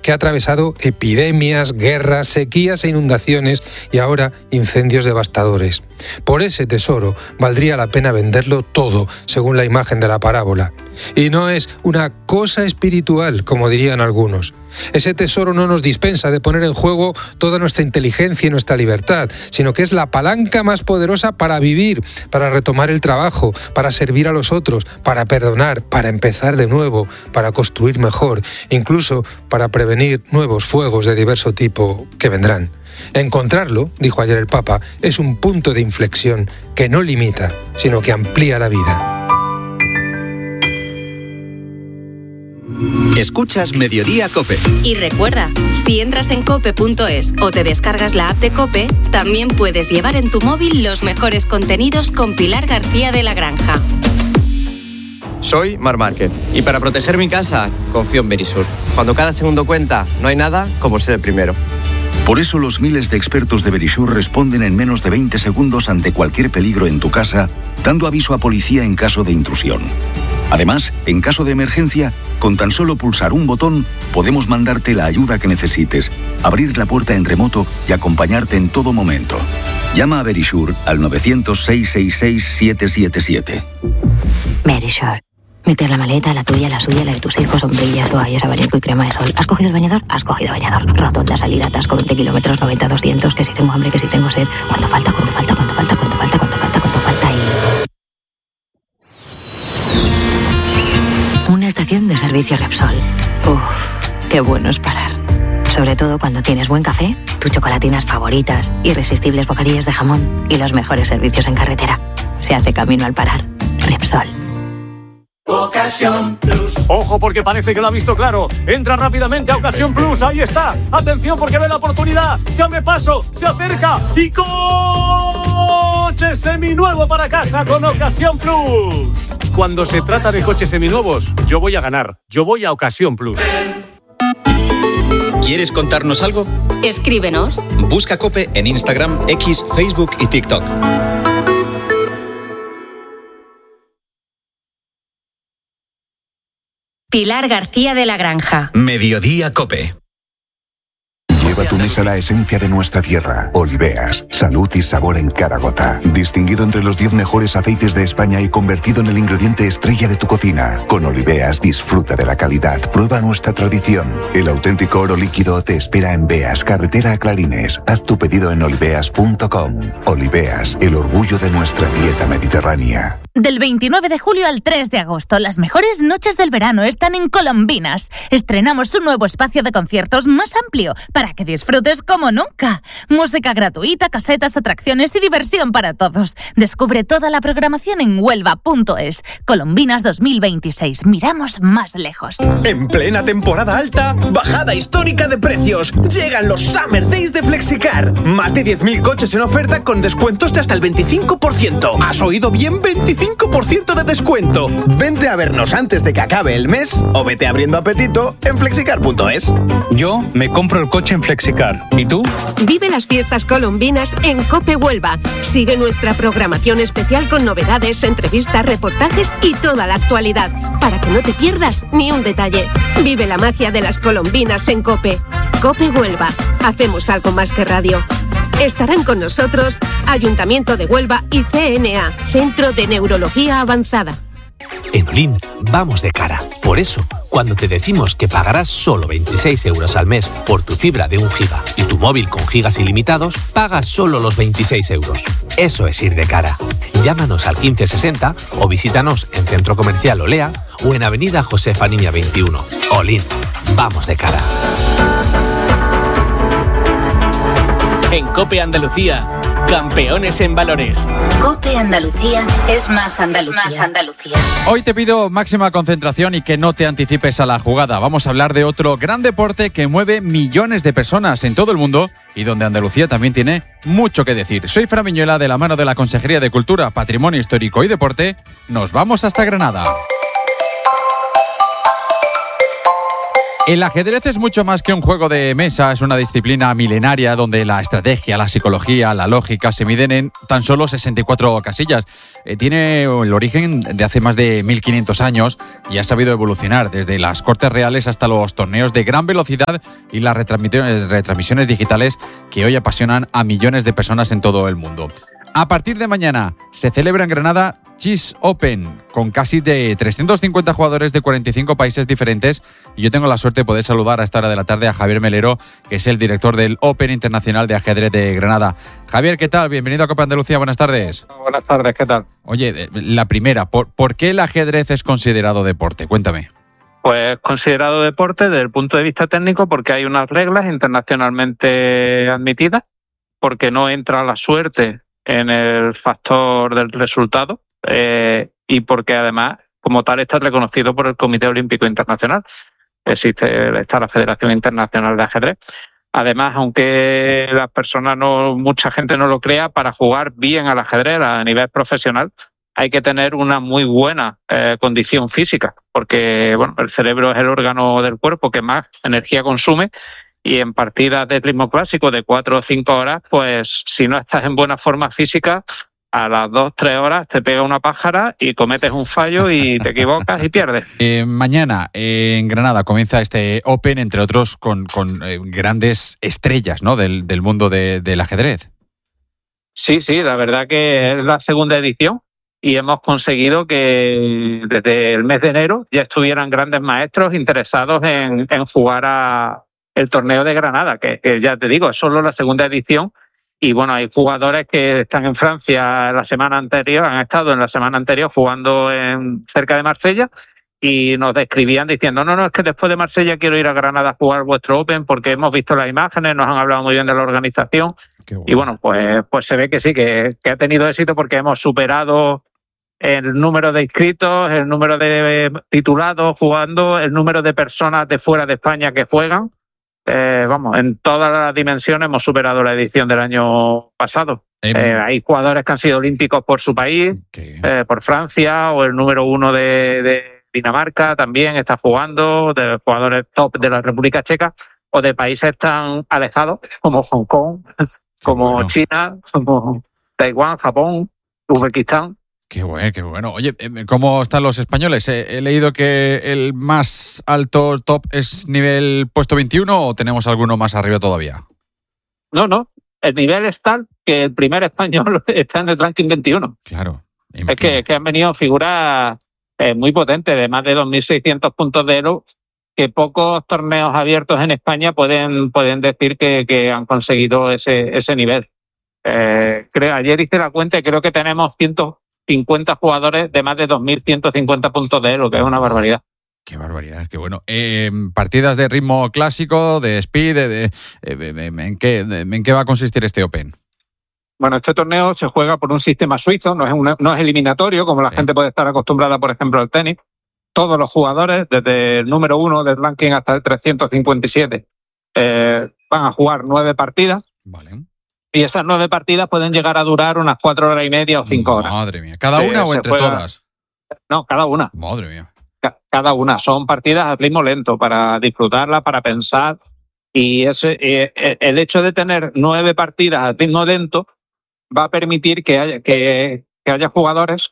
que ha atravesado epidemias, guerras, sequías e inundaciones y ahora incendios devastadores. Por ese tesoro valdría la pena venderlo todo, según la imagen de la parábola. Y no es una cosa espiritual, como dirían algunos. Ese tesoro no nos dispensa de poner en juego toda nuestra inteligencia y nuestra libertad, sino que es la palanca más poderosa para vivir, para retomar el trabajo, para servir a los otros, para perdonar, para empezar de nuevo, para construir mejor, incluso para prevenir nuevos fuegos de diverso tipo que vendrán. Encontrarlo, dijo ayer el Papa, es un punto de inflexión que no limita, sino que amplía la vida. Escuchas Mediodía COPE. Y recuerda, si entras en cope.es o te descargas la app de COPE, también puedes llevar en tu móvil los mejores contenidos con Pilar García de la Granja. Soy Mar Márquez y para proteger mi casa confío en Verisur. Cuando cada segundo cuenta, no hay nada como ser el primero. Por eso los miles de expertos de Verisur responden en menos de 20 segundos ante cualquier peligro en tu casa, dando aviso a policía en caso de intrusión. Además, en caso de emergencia, con tan solo pulsar un botón, podemos mandarte la ayuda que necesites, abrir la puerta en remoto y acompañarte en todo momento. Llama a Verisur al 900-666-777. Verisur. Meter la maleta, la tuya, la suya, la de tus hijos, sombrillas, toallas, abanico y crema de sol. ¿Has cogido el bañador? Has cogido bañador. Rotonda, salida, atasco, 20 kilómetros, 90, 200, que si tengo hambre, que si tengo sed. ¿Cuánto falta? ¿Cuánto falta? ¿Cuánto falta? ¿Cuánto falta? ¿Cuánto falta? ¿Cuánto falta? Y... una estación de servicio Repsol. Uff, qué bueno es parar. Sobre todo cuando tienes buen café, tus chocolatinas favoritas, irresistibles bocadillas de jamón y los mejores servicios en carretera. Se hace camino al parar. Repsol. Ocasión Plus. Ojo, porque parece que lo ha visto claro. Entra rápidamente a Ocasión Plus. Ahí está. Atención, porque ve la oportunidad. Se abre paso, se acerca y coche seminuevo para casa con Ocasión Plus. Cuando se trata de coches seminuevos, yo voy a ganar. Yo voy a Ocasión Plus. ¿Quieres contarnos algo? Escríbenos. Busca COPE en Instagram, X, Facebook y TikTok. Pilar García de la Granja. Mediodía COPE. Lleva a tu mesa la esencia de nuestra tierra. Oliveas, salud y sabor en cada gota. Distinguido entre los 10 mejores aceites de España y convertido en el ingrediente estrella de tu cocina. Con Oliveas disfruta de la calidad. Prueba nuestra tradición. El auténtico oro líquido te espera en Beas, carretera a Clarines. Haz tu pedido en oliveas.com. Oliveas, el orgullo de nuestra dieta mediterránea. Del 29 de julio al 3 de agosto, las mejores noches del verano están en Colombinas. Estrenamos un nuevo espacio de conciertos más amplio para que disfrutes como nunca. Música gratuita, casetas, atracciones y diversión para todos. Descubre toda la programación en huelva.es. Colombinas 2026. Miramos más lejos. En plena temporada alta, bajada histórica de precios. Llegan los Summer Days de Flexicar. Más de 10.000 coches en oferta con descuentos de hasta el 25%. ¿Has oído bien? 25% de descuento. Vente a vernos antes de que acabe el mes o vete abriendo apetito en flexicar.es. Yo me compro el coche en Flexicar. ¿Y tú? Vive las fiestas colombinas en COPE Huelva. Sigue nuestra programación especial con novedades, entrevistas, reportajes y toda la actualidad, para que no te pierdas ni un detalle. Vive la magia de las colombinas en COPE. COPE Huelva. Hacemos algo más que radio. Estarán con nosotros Ayuntamiento de Huelva y CNA, Centro de Neurología Avanzada. En Olin vamos de cara. Por eso, cuando te decimos que pagarás solo 26 euros al mes por tu fibra de 1 giga y tu móvil con gigas ilimitados, pagas solo los 26 euros. Eso es ir de cara. Llámanos al 1560 o visítanos en Centro Comercial Olea o en Avenida Josefa Niña 21. Olin, vamos de cara. En COPE Andalucía, campeones en valores. COPE Andalucía es más Andalucía. Hoy te pido máxima concentración y que no te anticipes a la jugada. Vamos a hablar de otro gran deporte que mueve millones de personas en todo el mundo y donde Andalucía también tiene mucho que decir. Soy Fran Miñuela, de la mano de la Consejería de Cultura, Patrimonio Histórico y Deporte. Nos vamos hasta Granada. El ajedrez es mucho más que un juego de mesa, es una disciplina milenaria donde la estrategia, la psicología, la lógica se miden en tan solo 64 casillas. Tiene el origen de hace más de 1500 años y ha sabido evolucionar desde las cortes reales hasta los torneos de gran velocidad y las retransmisiones digitales que hoy apasionan a millones de personas en todo el mundo. A partir de mañana se celebra en Granada Chess Open, con casi de 350 jugadores de 45 países diferentes. Y yo tengo la suerte de poder saludar a esta hora de la tarde a Javier Melero, que es el director del Open Internacional de Ajedrez de Granada. Javier, ¿qué tal? Bienvenido a Copa Andalucía, buenas tardes. Buenas tardes, ¿qué tal? Oye, la primera, ¿por qué el ajedrez es considerado deporte? Cuéntame. Pues considerado deporte desde el punto de vista técnico porque hay unas reglas internacionalmente admitidas, porque no entra la suerte en el factor del resultado, y porque además, como tal, está reconocido por el Comité Olímpico Internacional. Está la Federación Internacional de Ajedrez. Además, aunque las personas mucha gente no lo crea, para jugar bien al ajedrez a nivel profesional hay que tener una muy buena condición física, porque bueno, el cerebro es el órgano del cuerpo que más energía consume. Y en partidas de ritmo clásico de 4 o 5 horas, pues si no estás en buena forma física, a las 2-3 horas te pega una pájara y cometes un fallo y te equivocas y pierdes. Mañana en Granada comienza este Open, entre otros con grandes estrellas, ¿no?, del mundo del ajedrez. Sí, la verdad que es la segunda edición y hemos conseguido que desde el mes de enero ya estuvieran grandes maestros interesados en jugar a el torneo de Granada, que ya te digo, es solo la segunda edición. Y bueno, hay jugadores que están en Francia han estado en la semana anterior jugando cerca de Marsella y nos describían diciendo, no, es que después de Marsella quiero ir a Granada a jugar vuestro Open porque hemos visto las imágenes, nos han hablado muy bien de la organización. Bueno. Y bueno, pues se ve que sí, que ha tenido éxito porque hemos superado el número de inscritos, el número de titulados jugando, el número de personas de fuera de España que juegan. En todas las dimensiones hemos superado la edición del año pasado. Hay jugadores que han sido olímpicos por su país, por Francia, o el número 1 de Dinamarca también está jugando, de jugadores top de la República Checa, o de países tan alejados como Hong Kong, como China, como Taiwán, Japón, Uzbekistán. Qué bueno. Oye, ¿cómo están los españoles? He leído que el más alto top es nivel puesto 21 o tenemos alguno más arriba todavía. No. El nivel es tal que el primer español está en el ranking 21. Claro. Es que han venido figuras muy potentes, de más de 2.600 puntos de Elo, que pocos torneos abiertos en España pueden decir que han conseguido ese nivel. Ayer hice la cuenta y creo que tenemos 150 jugadores de más de 2.150 puntos de Elo, que es una barbaridad. Qué barbaridad, qué bueno. Partidas de ritmo clásico, de speed, ¿en qué va a consistir este Open? Bueno, este torneo se juega por un sistema suizo, no es eliminatorio, como la gente puede estar acostumbrada, por ejemplo, al tenis. Todos los jugadores, desde el número 1 del ranking hasta el 357, van a jugar 9 partidas. Vale. Y esas 9 partidas pueden llegar a durar unas 4 horas y media o 5 horas. Madre mía. ¿Cada una o entre todas? No, cada una. Madre mía. Cada una. Son partidas a ritmo lento para disfrutarla, para pensar. Y el hecho de tener 9 partidas a ritmo lento va a permitir que haya jugadores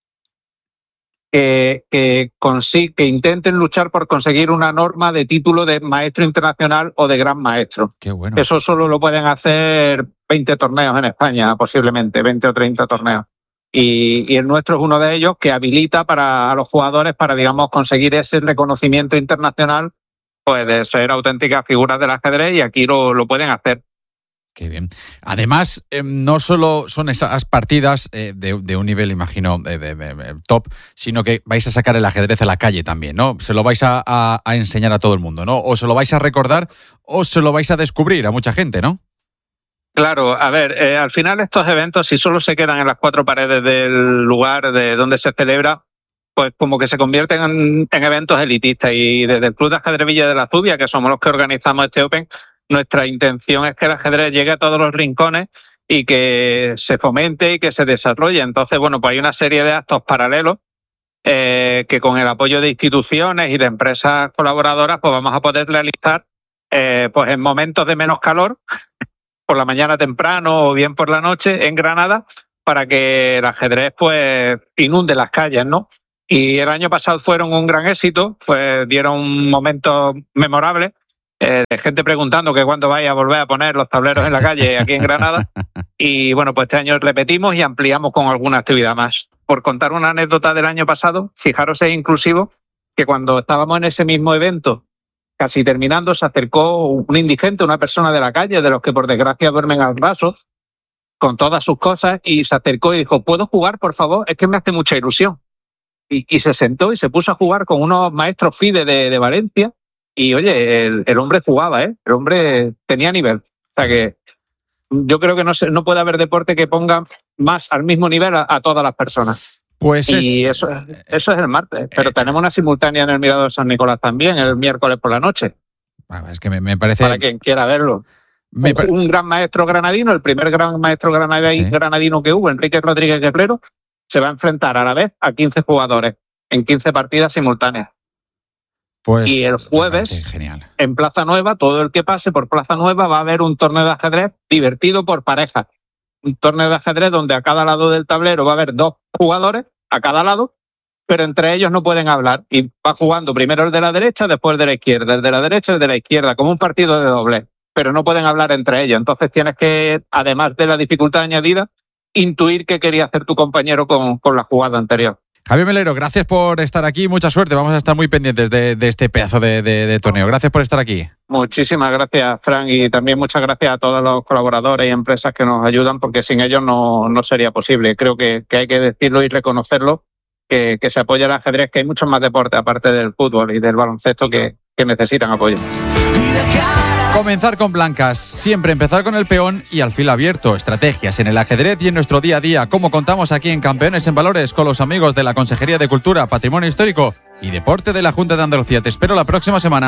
que intenten luchar por conseguir una norma de título de maestro internacional o de gran maestro. Qué bueno. Eso solo lo pueden hacer 20 torneos en España, posiblemente, 20 o 30 torneos. Y el nuestro es uno de ellos que habilita a los jugadores para, digamos, conseguir ese reconocimiento internacional, pues de ser auténticas figuras del ajedrez, y aquí lo pueden hacer. Qué bien. Además, no solo son esas partidas de un nivel, imagino, top, sino que vais a sacar el ajedrez a la calle también, ¿no? Se lo vais a enseñar a todo el mundo, ¿no? O se lo vais a recordar o se lo vais a descubrir a mucha gente, ¿no? Claro, a ver, al final estos eventos, si solo se quedan en las 4 paredes del lugar de donde se celebra, pues como que se convierten en eventos elitistas. Y desde el Club de Ajedrez Villa de la Zubia, que somos los que organizamos este Open, nuestra intención es que el ajedrez llegue a todos los rincones y que se fomente y que se desarrolle. Entonces, bueno, pues hay una serie de actos paralelos que con el apoyo de instituciones y de empresas colaboradoras pues vamos a poder realizar pues en momentos de menos calor, por la mañana temprano o bien por la noche en Granada, para que el ajedrez pues inunde las calles, ¿no? Y el año pasado fueron un gran éxito, pues dieron momentos memorables, de gente preguntando que cuándo vaya a volver a poner los tableros en la calle aquí en Granada. Y bueno, pues este año repetimos y ampliamos con alguna actividad más. Por contar una anécdota del año pasado, fijaros, es inclusivo que cuando estábamos en ese mismo evento, casi terminando, se acercó un indigente, una persona de la calle, de los que por desgracia duermen al raso, con todas sus cosas, y se acercó y dijo: ¿puedo jugar, por favor? Es que me hace mucha ilusión. Y se sentó y se puso a jugar con unos maestros FIDE de Valencia, y oye, el hombre jugaba, el hombre tenía nivel. O sea que yo creo que no puede haber deporte que ponga más al mismo nivel a todas las personas. Pues y eso es el martes, pero tenemos una simultánea en el Mirador de San Nicolás también, el miércoles por la noche. Es que me parece... Para quien quiera verlo. Un gran maestro granadino, el primer gran maestro granadino que hubo, Enrique Rodríguez Guerrero, se va a enfrentar a la vez a 15 jugadores en 15 partidas simultáneas. Pues y el jueves, en Plaza Nueva, todo el que pase por Plaza Nueva va a haber un torneo de ajedrez divertido por parejas. Un torneo de ajedrez donde a cada lado del tablero va a haber 2 jugadores a cada lado, pero entre ellos no pueden hablar. Y va jugando primero el de la derecha, después el de la izquierda, el de la derecha, el de la izquierda, como un partido de doble. Pero no pueden hablar entre ellos. Entonces tienes que, además de la dificultad añadida, intuir qué quería hacer tu compañero con la jugada anterior. Javier Melero, gracias por estar aquí, mucha suerte. Vamos a estar muy pendientes de este pedazo de torneo. Gracias por estar aquí. Muchísimas gracias, Fran, y también muchas gracias a todos los colaboradores y empresas que nos ayudan, porque sin ellos no sería posible. Creo que hay que decirlo y reconocerlo, que se apoya el ajedrez, que hay muchos más deportes aparte del fútbol y del baloncesto que necesitan apoyo. Comenzar con blancas, siempre empezar con el peón y alfil abierto. Estrategias en el ajedrez y en nuestro día a día, como contamos aquí en Campeones en Valores con los amigos de la Consejería de Cultura, Patrimonio Histórico y Deporte de la Junta de Andalucía. Te espero la próxima semana.